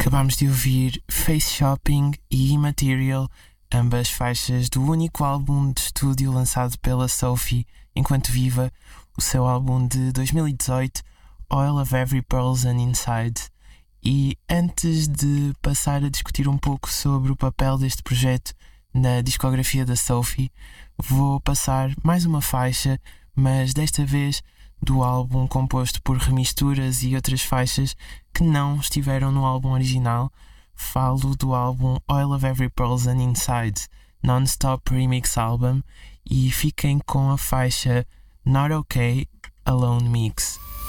Acabámos de ouvir Face Shopping e Immaterial, ambas faixas do único álbum de estúdio lançado pela Sophie enquanto viva, o seu álbum de 2018, Oil of Every Pearls and Inside. E antes de passar a discutir um pouco sobre o papel deste projeto na discografia da Sophie, vou passar mais uma faixa, mas desta vez do álbum composto por remisturas e outras faixas que não estiveram no álbum original. Falo do álbum Oil of Every Pearls and Inside, Non-Stop Remix Album, e fiquem com a faixa Not Okay Alone Mix.